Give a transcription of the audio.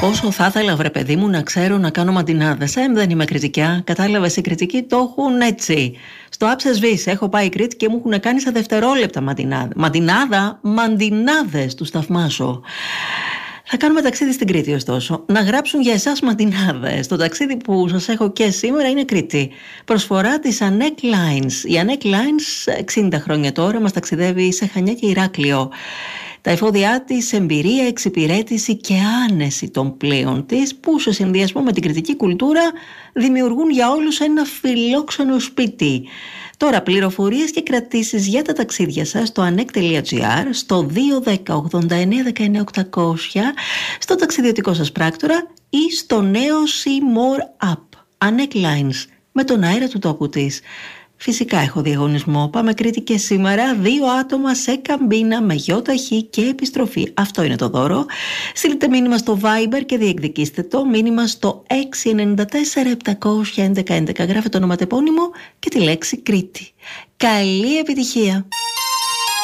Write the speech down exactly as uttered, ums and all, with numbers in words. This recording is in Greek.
Πόσο θα ήθελα, βρε παιδί μου, να ξέρω να κάνω μαντινάδες. Ε, δεν είμαι κριτικιά. Κατάλαβες, οι κριτικοί το έχουν έτσι. Στο άψες βης έχω πάει Κρήτη και μου έχουν κάνει σε δευτερόλεπτα μαντινάδα. Μαντινάδα, μαντινάδες, τους θαυμάσω. Θα κάνουμε ταξίδι στην Κρήτη, ωστόσο. Να γράψουν για εσάς μαντινάδες. Το ταξίδι που σας έχω και σήμερα είναι Κρήτη. Προσφορά της Anek Lines. Η Anek Lines, εξήντα χρόνια τώρα, μας ταξιδεύει σε Χανιά και Ηράκλειο. Τα εφόδια της, εμπειρία, εξυπηρέτηση και άνεση των πλοίων της, που σε συνδυασμό με την κριτική κουλτούρα δημιουργούν για όλους ένα φιλόξενο σπίτι. Τώρα πληροφορίες και κρατήσεις για τα ταξίδια σας στο anek τελεία gr, στο δύο δέκα ογδόντα εννέα δεκαεννέα οκτακόσια, στο ταξιδιωτικό σας πράκτορα ή στο νέο See More App. Anek Lines, με τον αέρα του τόπου της. Φυσικά έχω διαγωνισμό. Πάμε Κρήτη και σήμερα. Δύο άτομα σε καμπίνα με γιοταχή και επιστροφή. Αυτό είναι το δώρο. Στείλτε μήνυμα στο Viber και διεκδικήστε το. Μήνυμα στο έξι εννιά τέσσερα επτακόσια έντεκα έντεκα. Γράφετε το ονοματεπώνυμο και τη λέξη Κρήτη. Καλή επιτυχία!